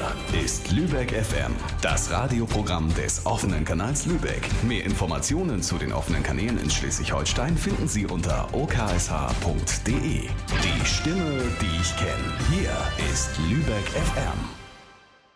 ist Lübeck FM, das Radioprogramm des offenen Kanals Lübeck. Mehr Informationen zu den offenen Kanälen in Schleswig-Holstein finden Sie unter oksh.de. Die Stimme, die ich kenne. Hier ist Lübeck FM.